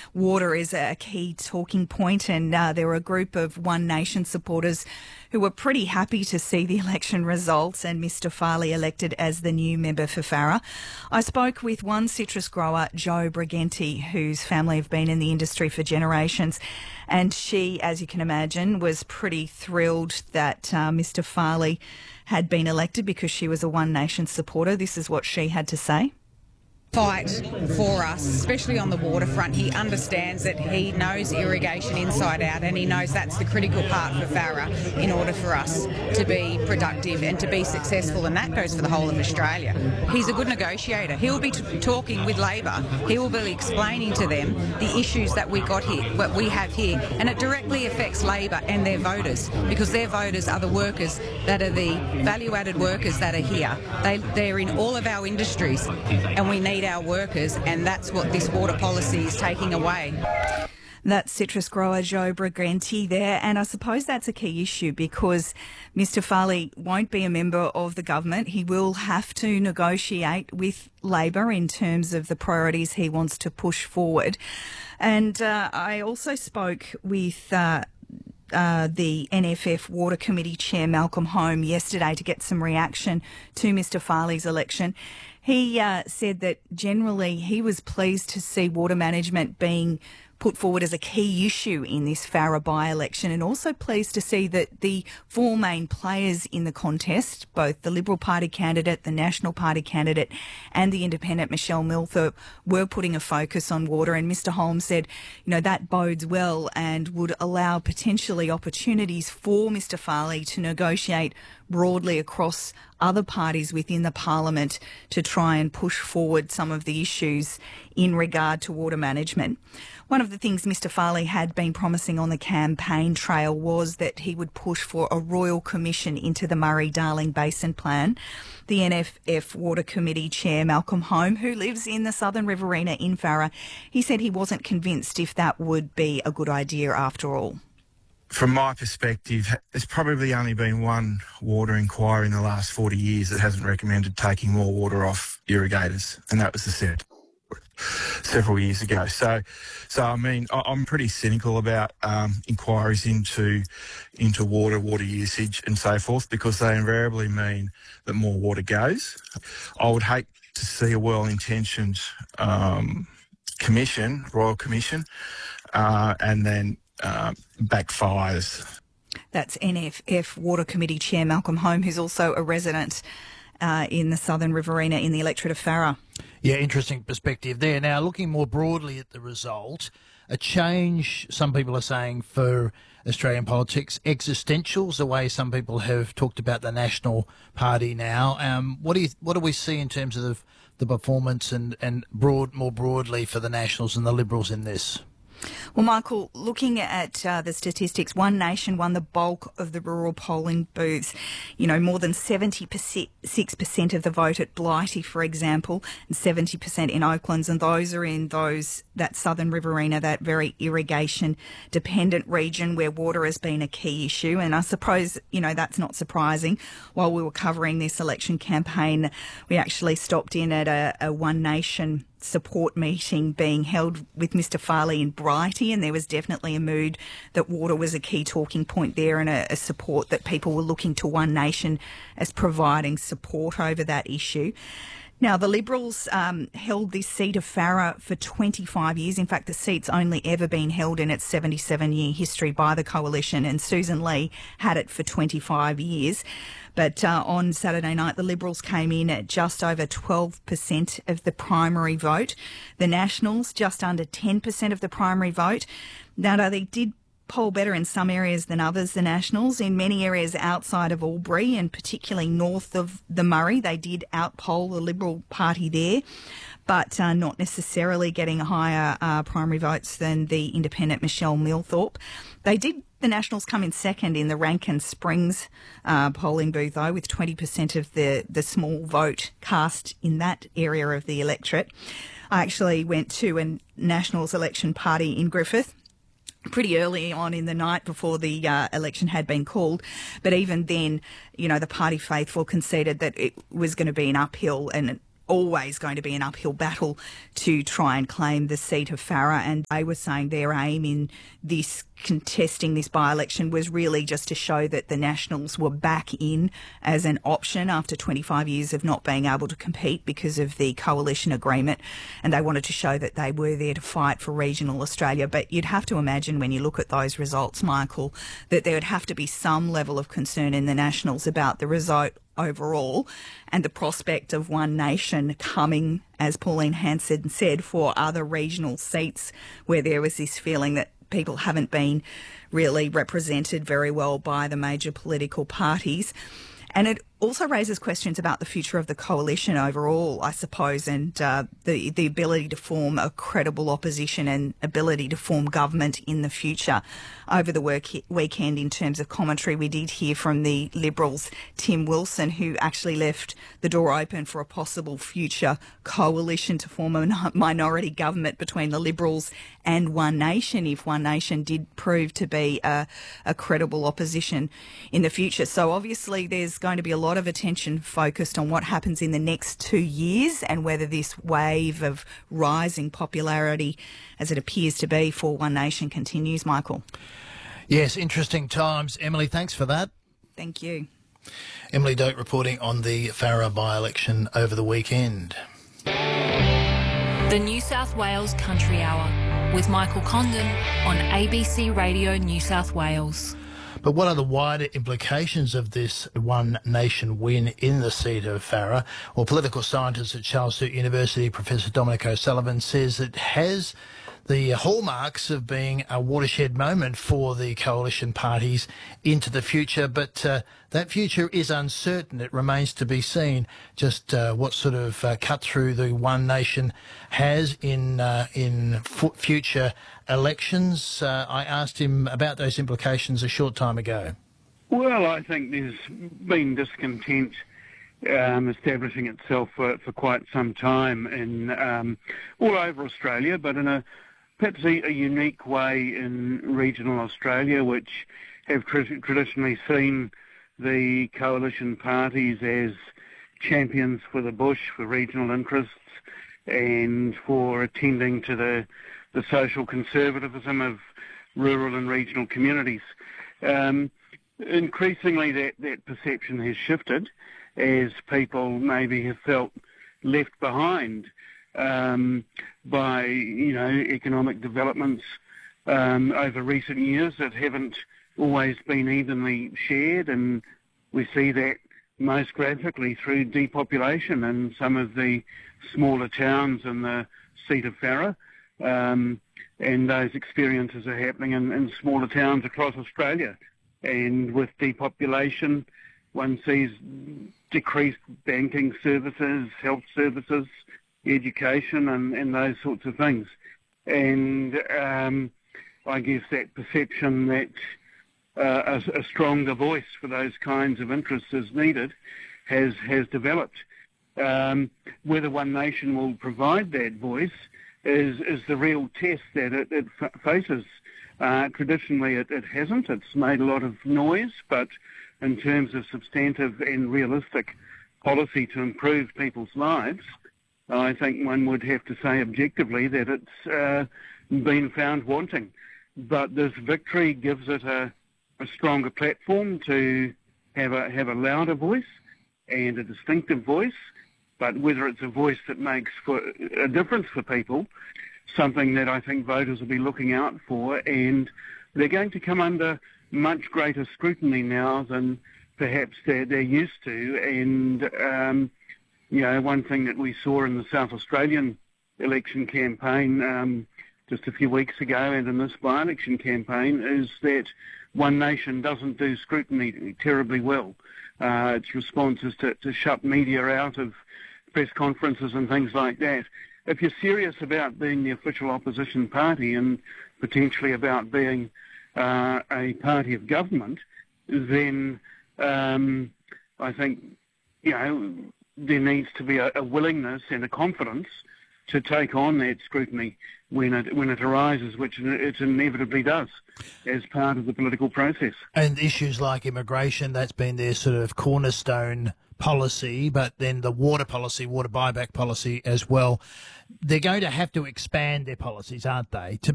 water is a key talking point, and there were a group of One Nation supporters who were pretty happy to see the election results and Mr Farley elected as the new member for Farrer. I spoke with one citrus grower, Jo Briganti, whose family have been in the industry for generations, and she, as you can imagine, was pretty thrilled that Mr Farley had been elected because she was a One Nation supporter. This is what she had to say. Fight for us, especially on the waterfront. He understands that he knows irrigation inside out, and he knows that's the critical part for Farrer in order for us to be productive and to be successful, and that goes for the whole of Australia. He's a good negotiator. He will be talking with Labor. He will be explaining to them the issues that we got here, what we have here, and it directly affects Labor and their voters, because their voters are the workers that are the value-added workers that are here. They're in all of our industries, and we need our workers, and that's what this water policy is taking away. That's citrus grower Jo Briganti there, and I suppose that's a key issue because Mr Farley won't be a member of the government. He will have to negotiate with Labor in terms of the priorities he wants to push forward. And I also spoke with the NFF Water Committee Chair Malcolm Home yesterday to get some reaction to Mr Farley's election. He said that generally he was pleased to see water management being put forward as a key issue in this Farrer by-election, and also pleased to see that the four main players in the contest, both the Liberal Party candidate, the National Party candidate and the independent Michelle Milthorpe, were putting a focus on water. And Mr Holmes said, that bodes well and would allow potentially opportunities for Mr Farley to negotiate broadly across other parties within the parliament to try and push forward some of the issues in regard to water management. One of the things Mr Farley had been promising on the campaign trail was that he would push for a royal commission into the Murray-Darling Basin Plan. The NFF Water Committee Chair Malcolm Home, who lives in the Southern Riverina in Farrer, he said he wasn't convinced if that would be a good idea after all. From my perspective, there's probably only been one water inquiry in the last 40 years that hasn't recommended taking more water off irrigators, and that was the Senate several years ago. So I mean, I'm pretty cynical about inquiries into water usage and so forth, because they invariably mean that more water goes. I would hate to see a well-intentioned royal commission, and then backfires. That's NFF Water Committee Chair Malcolm Home, who's also a resident in the Southern Riverina in the electorate of Farrer. Yeah, interesting perspective there. Now, looking more broadly at the result, a change, some people are saying, for Australian politics, existentials, the way some people have talked about the National Party now. What do we see in terms of the performance and more broadly for the Nationals and the Liberals in this? Well, Michael, looking at the statistics, One Nation won the bulk of the rural polling booths. More than 76% of the vote at Blighty, for example, and 70% in Oaklands, and those are in that Southern Riverina, that very irrigation-dependent region where water has been a key issue. And I suppose, that's not surprising. While we were covering this election campaign, we actually stopped in at a One Nation support meeting being held with Mr Farley in Blighty, and there was definitely a mood that water was a key talking point there, and a support that people were looking to One Nation as providing support over that issue. Now, the Liberals held this seat of Farrer for 25 years. In fact, the seat's only ever been held in its 77-year history by the Coalition, and Susan Lee had it for 25 years. But on Saturday night, the Liberals came in at just over 12% of the primary vote. The Nationals, just under 10% of the primary vote. Now, they did poll better in some areas than others, the Nationals. In many areas outside of Albury and particularly north of the Murray, they did outpoll the Liberal Party there, but not necessarily getting higher primary votes than the independent Michelle Milthorpe. The Nationals come in second in the Rankin Springs polling booth, though, with 20% of the small vote cast in that area of the electorate. I actually went to a Nationals election party in Griffith pretty early on in the night before the election had been called. But even then, the party faithful conceded that it was going to be an uphill and always going to be an uphill battle to try and claim the seat of Farrer, and they were saying their aim in this contesting this by-election was really just to show that the Nationals were back in as an option after 25 years of not being able to compete because of the coalition agreement, and they wanted to show that they were there to fight for regional Australia. But you'd have to imagine when you look at those results, Michael, that there would have to be some level of concern in the Nationals about the result overall and the prospect of One Nation coming, as Pauline Hanson said, for other regional seats where there was this feeling that people haven't been really represented very well by the major political parties. And it also raises questions about the future of the coalition overall, I suppose, and the ability to form a credible opposition and ability to form government in the future. Over the weekend, in terms of commentary, we did hear from the Liberals' Tim Wilson, who actually left the door open for a possible future coalition to form a minority government between the Liberals and One Nation, if One Nation did prove to be a credible opposition in the future. So obviously there's going to be a lot of attention focused on what happens in the next 2 years and whether this wave of rising popularity, as it appears to be for One Nation, continues, Michael. Yes, interesting times. Emily, thanks for that. Thank you. Emily Doak reporting on the Farrer by-election over the weekend. The New South Wales Country Hour with Michael Condon on ABC Radio New South Wales. But what are the wider implications of this One Nation win in the seat of Farrer? Well, political scientist at Charles Sturt University, Professor Dominic O'Sullivan, says it has the hallmarks of being a watershed moment for the coalition parties into the future, but that future is uncertain. It remains to be seen just what sort of cut through the One Nation has in future elections. I asked him about those implications a short time ago. Well, I think there's been discontent establishing itself for quite some time in all over Australia, but in perhaps a unique way in regional Australia, which have traditionally seen the coalition parties as champions for the bush, for regional interests, and for attending to the social conservatism of rural and regional communities. Increasingly, that perception has shifted as people maybe have felt left behind by economic developments over recent years that haven't always been evenly shared, and we see that most graphically through depopulation in some of the smaller towns in the seat of Farrer, and those experiences are happening in smaller towns across Australia. And with depopulation, one sees decreased banking services, health services, education and those sorts of things. And I guess that perception that a stronger voice for those kinds of interests is needed has developed. Whether One Nation will provide that voice is the real test that it faces. Traditionally it hasn't. It's made a lot of noise, but in terms of substantive and realistic policy to improve people's lives, I think one would have to say objectively that it's been found wanting. But this victory gives it a stronger platform to have a louder voice and a distinctive voice. But whether it's a voice that makes for a difference for people, something that I think voters will be looking out for, and they're going to come under much greater scrutiny now than perhaps they're used to. And one thing that we saw in the South Australian election campaign just a few weeks ago and in this by-election campaign is that One Nation doesn't do scrutiny terribly well. Its response is to shut media out of press conferences and things like that. If you're serious about being the official opposition party and potentially about being a party of government, then I think, there needs to be a willingness and a confidence to take on that scrutiny when it arises, which it inevitably does as part of the political process. And issues like immigration, that's been their sort of cornerstone policy, but then the water policy, water buyback policy as well. They're going to have to expand their policies, aren't they, to